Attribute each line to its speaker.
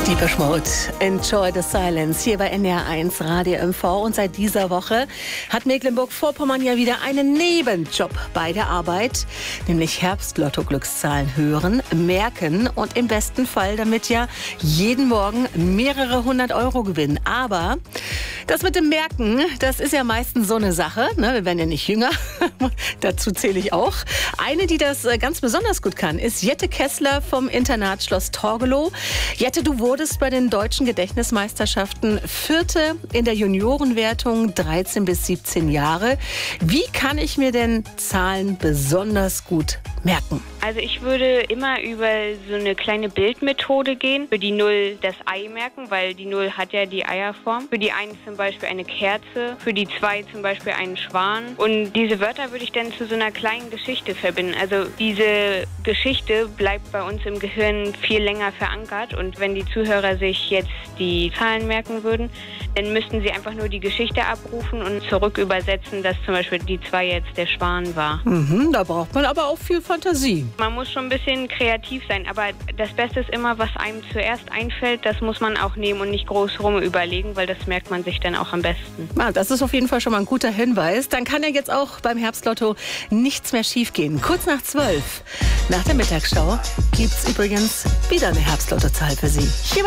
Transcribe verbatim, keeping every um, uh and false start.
Speaker 1: Depeche Mode, Enjoy the Silence, hier bei N D R eins Radio M V. Und seit dieser Woche hat Mecklenburg-Vorpommern ja wieder einen Nebenjob bei der Arbeit, nämlich Herbstlotto-Glückszahlen hören, merken und im besten Fall damit ja jeden Morgen mehrere hundert Euro gewinnen. Aber das mit dem Merken, das ist ja meistens so eine Sache, ne? Wir werden ja nicht jünger, dazu zähle ich auch. Eine, die das ganz besonders gut kann, ist Jette Kessler vom Internat Schloss Torgelow. Jette, du wurdest bei den deutschen Gedächtnismeisterschaften Vierte in der Juniorenwertung, dreizehn bis siebzehn Jahre. Wie kann ich mir denn Zahlen besonders gut merken?
Speaker 2: Also ich würde immer über so eine kleine Bildmethode gehen. Für die Null das Ei merken, weil die Null hat ja die Eierform. Für die Eins zum Beispiel eine Kerze, für die Zwei zum Beispiel einen Schwan. Und diese Wörter würde ich dann zu so einer kleinen Geschichte verbinden. Also diese Geschichte bleibt bei uns im Gehirn viel länger verankert. Und wenn die Zuhörer sich jetzt die Zahlen merken würden, dann müssten sie einfach nur die Geschichte abrufen und zurück übersetzen, dass zum Beispiel die Zwei jetzt der Schwan war.
Speaker 1: Mhm, da braucht man aber auch viel Fantasie.
Speaker 2: Man muss schon ein bisschen kreativ sein, aber das Beste ist immer, was einem zuerst einfällt, das muss man auch nehmen und nicht groß rum überlegen, weil das merkt man sich dann auch am besten.
Speaker 1: Ah, das ist auf jeden Fall schon mal ein guter Hinweis. Dann kann ja jetzt auch beim Herbstlotto nichts mehr schiefgehen. Kurz nach zwölf, nach der Mittagsschau, gibt es übrigens wieder eine Herbstlottozahl für Sie. Hier